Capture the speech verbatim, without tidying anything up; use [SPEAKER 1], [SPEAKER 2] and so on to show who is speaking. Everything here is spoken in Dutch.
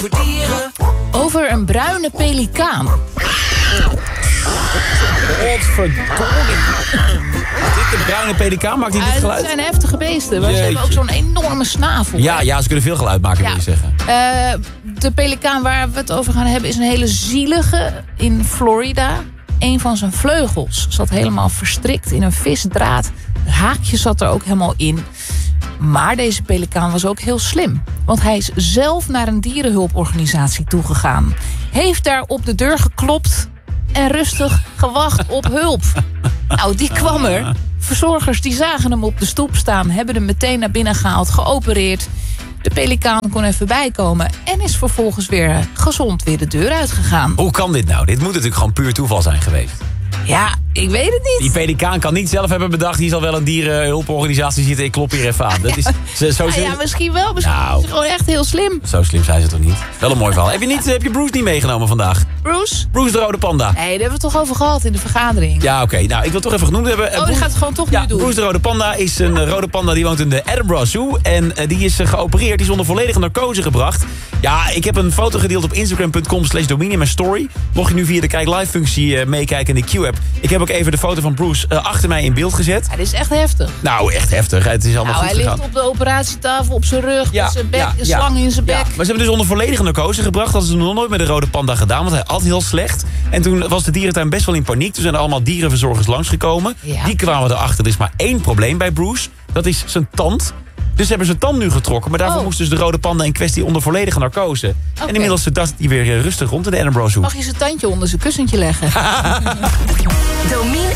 [SPEAKER 1] over dieren.
[SPEAKER 2] Over een bruine pelikaan.
[SPEAKER 3] Godverdomme. Dit een bruine pelikaan maakt niet dit
[SPEAKER 2] Uh,
[SPEAKER 3] geluid?
[SPEAKER 2] Het zijn heftige beesten. Maar ze
[SPEAKER 3] Jeetje.
[SPEAKER 2] hebben ook zo'n enorme snavel.
[SPEAKER 3] Ja, ja, ze kunnen veel geluid maken, wil je zeggen.
[SPEAKER 2] Uh, de pelikaan waar we het over gaan hebben is een hele zielige in Florida. Een van zijn vleugels zat helemaal verstrikt in een visdraad. Het haakje zat er ook helemaal in. Maar deze pelikaan was ook heel slim. Want hij is zelf naar een dierenhulporganisatie toegegaan. Heeft daar op de deur geklopt en rustig gewacht op hulp. Nou, die kwam er. Verzorgers die zagen hem op de stoep staan. Hebben hem meteen naar binnen gehaald, geopereerd. De pelikaan kon even bijkomen. En is vervolgens weer gezond weer de deur uitgegaan.
[SPEAKER 3] Hoe kan dit nou? Dit moet natuurlijk gewoon puur toeval zijn geweest.
[SPEAKER 2] Ja, ik weet het niet.
[SPEAKER 3] Die pelikaan kan niet zelf hebben bedacht. Hier zal wel een dierenhulporganisatie zitten. Ik klop hier even aan. Dat is, zo, zo,
[SPEAKER 2] Nou ja, misschien wel. Misschien
[SPEAKER 3] Nou.
[SPEAKER 2] is het gewoon echt heel slim.
[SPEAKER 3] zo slim zijn ze toch niet? Wel een mooi verhaal. Heb je, niet, heb je Bruce niet meegenomen vandaag?
[SPEAKER 2] Bruce?
[SPEAKER 3] Bruce de rode panda.
[SPEAKER 2] Nee, daar hebben we het toch over gehad in de vergadering.
[SPEAKER 3] Ja, oké. Nou, ik wil toch even genoemd hebben.
[SPEAKER 2] Oh, die gaat het gewoon toch
[SPEAKER 3] ja,
[SPEAKER 2] nu doen.
[SPEAKER 3] Bruce de rode panda is een uh, rode panda die woont in de Edinburgh Zoo. En uh, die is uh, geopereerd. Die is onder volledige narcose gebracht. Ja, ik heb een foto gedeeld op instagram punt com slash dominium en story. Mocht je nu via de Kijk Live functie uh, meekijken in de Q-app. Ik heb ook even de foto van Bruce uh, achter mij in beeld gezet.
[SPEAKER 2] Ja, dit is echt heftig.
[SPEAKER 3] Nou, echt heftig. Het is allemaal
[SPEAKER 2] Nou,
[SPEAKER 3] goed
[SPEAKER 2] hij
[SPEAKER 3] gegaan.
[SPEAKER 2] ligt op de operatietafel op zijn rug.
[SPEAKER 3] Ja,
[SPEAKER 2] met zijn bek,
[SPEAKER 3] ja,
[SPEAKER 2] een
[SPEAKER 3] ja.
[SPEAKER 2] slang in zijn bek.
[SPEAKER 3] Ja, maar ze hebben dus onder volledige narcose gebracht. Dat is nog nooit met de rode panda gedaan, want hij at heel slecht. En toen was de dierentuin best wel in paniek. Toen zijn er allemaal dierenverzorgers langsgekomen.
[SPEAKER 2] Ja.
[SPEAKER 3] Die kwamen erachter. Er is maar één probleem bij Bruce. Dat is zijn tand. Dus ze hebben zijn tand nu getrokken. Maar daarvoor
[SPEAKER 2] Oh.
[SPEAKER 3] moest dus de rode panda in kwestie onder volledige narcose. En inmiddels dacht hij weer eh, rustig rond in de Edinburgh Zoo.
[SPEAKER 2] Mag je zijn tandje onder zijn kussentje leggen?
[SPEAKER 1] Domien